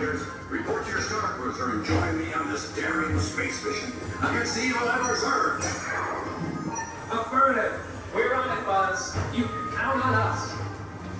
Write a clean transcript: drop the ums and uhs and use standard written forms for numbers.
Rangers, report to your star cruiser and join me on this daring space mission against the evil Emperor's Earth. Affirmative. We're on it, Buzz. You can count on us.